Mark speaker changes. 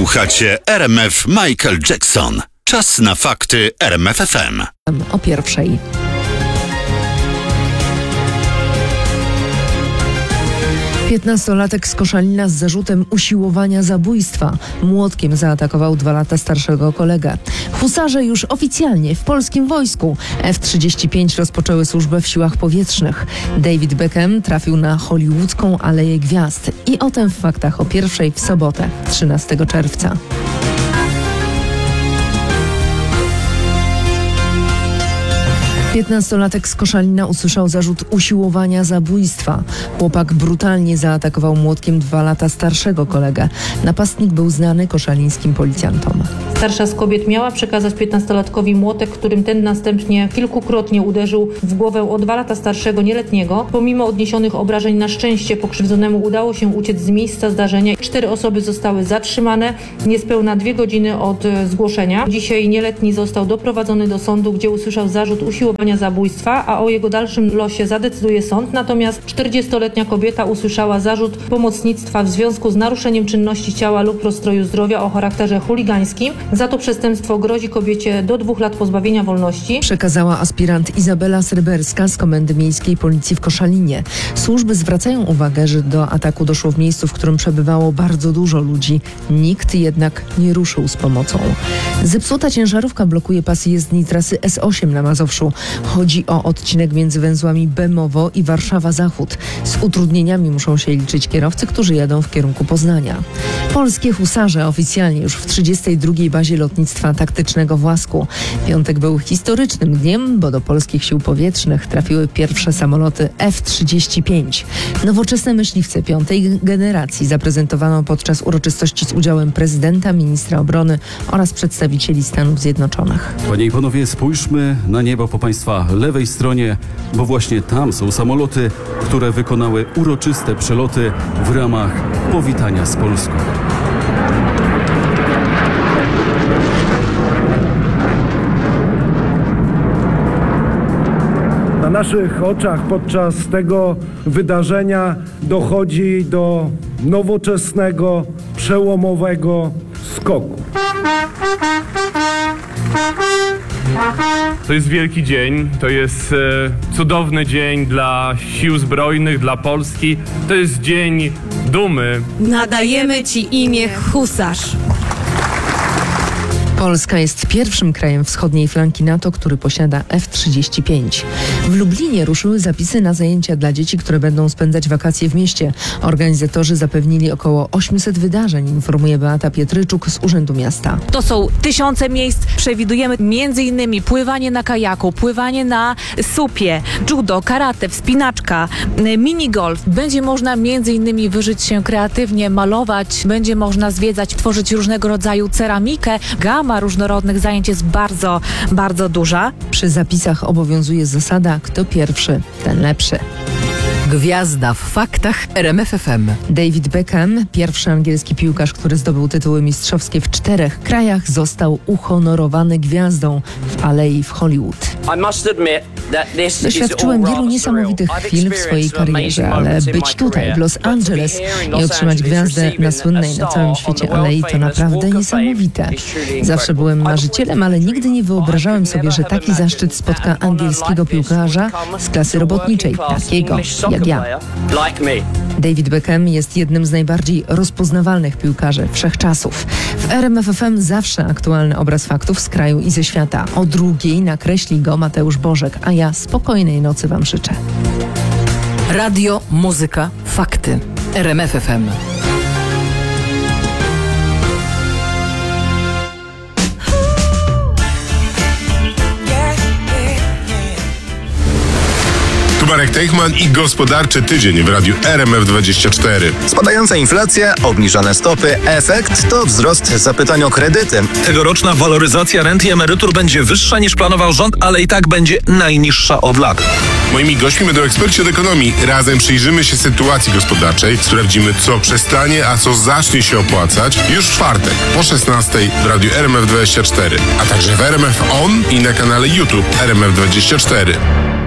Speaker 1: Słuchacie RMF Michael Jackson. Czas na fakty RMF FM.
Speaker 2: O 1:00. 15-latek z Koszalina z zarzutem usiłowania zabójstwa. Młotkiem zaatakował 2 lata starszego kolegę. Husarze już oficjalnie w polskim wojsku. F-35 rozpoczęły służbę w siłach powietrznych. David Beckham trafił na hollywoodzką Aleję Gwiazd. I o tym w faktach o 1:00 w sobotę, 13 czerwca. Piętnastolatek z Koszalina usłyszał zarzut usiłowania zabójstwa. Chłopak brutalnie zaatakował młotkiem 2 lata starszego kolegę. Napastnik był znany koszalińskim policjantom.
Speaker 3: Starsza z kobiet miała przekazać 15-latkowi młotek, którym ten następnie kilkukrotnie uderzył w głowę o 2 lata starszego nieletniego. Pomimo odniesionych obrażeń na szczęście pokrzywdzonemu udało się uciec z miejsca zdarzenia. 4 osoby zostały zatrzymane niespełna 2 godziny od zgłoszenia. Dzisiaj nieletni został doprowadzony do sądu, gdzie usłyszał zarzut usiłowania zabójstwa, a o jego dalszym losie zadecyduje sąd. Natomiast 40-letnia kobieta usłyszała zarzut pomocnictwa w związku z naruszeniem czynności ciała lub rozstroju zdrowia o charakterze chuligańskim. Za to przestępstwo grozi kobiecie do 2 lat pozbawienia wolności.
Speaker 2: Przekazała aspirant Izabela Sreberska z Komendy Miejskiej Policji w Koszalinie. Służby zwracają uwagę, że do ataku doszło w miejscu, w którym przebywało bardzo dużo ludzi. Nikt jednak nie ruszył z pomocą. Zepsuta ciężarówka blokuje pasy jezdni trasy S8 na Mazowszu. Chodzi o odcinek między węzłami Bemowo i Warszawa-Zachód. Z utrudnieniami muszą się liczyć kierowcy, którzy jadą w kierunku Poznania. Polskie husarze oficjalnie już w 32. bazie lotnictwa taktycznego w Łasku. Piątek był historycznym dniem, bo do polskich sił powietrznych trafiły pierwsze samoloty F-35. Nowoczesne myśliwce 5. generacji zaprezentowano podczas uroczystości z udziałem prezydenta, ministra obrony oraz przedstawicieli Stanów Zjednoczonych.
Speaker 4: Panie i panowie, spójrzmy na niebo po państwa lewej stronie, bo właśnie tam są samoloty, które wykonały uroczyste przeloty w ramach powitania z Polską.
Speaker 5: Na naszych oczach podczas tego wydarzenia dochodzi do nowoczesnego, przełomowego skoku.
Speaker 6: To jest wielki dzień, to jest cudowny dzień dla Sił Zbrojnych, dla Polski. To jest dzień dumy.
Speaker 7: Nadajemy Ci imię Husarz.
Speaker 2: Polska jest pierwszym krajem wschodniej flanki NATO, który posiada F-35. W Lublinie ruszyły zapisy na zajęcia dla dzieci, które będą spędzać wakacje w mieście. Organizatorzy zapewnili około 800 wydarzeń, informuje Beata Pietryczuk z Urzędu Miasta.
Speaker 7: To są tysiące miejsc. Przewidujemy m.in. pływanie na kajaku, pływanie na supie, judo, karate, wspinaczka, minigolf. Będzie można m.in. wyżyć się kreatywnie, malować, będzie można zwiedzać, tworzyć różnego rodzaju ceramikę. Gama różnorodnych zajęć jest bardzo, bardzo duża.
Speaker 2: Przy zapisach obowiązuje zasada, kto pierwszy, ten lepszy.
Speaker 8: Gwiazda w faktach RMF FM.
Speaker 2: David Beckham, pierwszy angielski piłkarz, który zdobył tytuły mistrzowskie w 4 krajach, został uhonorowany gwiazdą w Alei w Hollywood. Doświadczyłem wielu niesamowitych chwil w swojej karierze, ale być tutaj, w Los Angeles i otrzymać gwiazdę na słynnej na całym świecie Alei to naprawdę niesamowite. Zawsze byłem marzycielem, ale nigdy nie wyobrażałem sobie, że taki zaszczyt spotka angielskiego piłkarza z klasy robotniczej, takiego jak ja. David Beckham jest jednym z najbardziej rozpoznawalnych piłkarzy wszechczasów. W RMF FM zawsze aktualny obraz faktów z kraju i ze świata. O 2:00 nakreśli go Mateusz Bożek, a ja spokojnej nocy Wam życzę.
Speaker 8: Radio, muzyka, fakty. RMF FM.
Speaker 9: Marek Teichman i gospodarczy tydzień w radiu RMF24.
Speaker 10: Spadająca inflacja, obniżone stopy, efekt to wzrost zapytań o kredyty.
Speaker 11: Tegoroczna waloryzacja rent i emerytur będzie wyższa niż planował rząd, ale i tak będzie najniższa od lat.
Speaker 9: Moimi gośćmi będą eksperci od ekonomii. Razem przyjrzymy się sytuacji gospodarczej, sprawdzimy, co przestanie, a co zacznie się opłacać już w czwartek po 16:00 w radiu RMF24, a także w RMF On i na kanale YouTube RMF24.